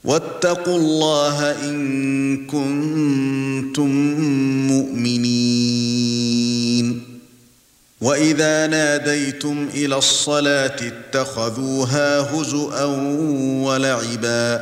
واتقوا الله إن كنتم مؤمنين وإذا ناديتم إلى الصلاة اتخذوها هزؤا ولعبا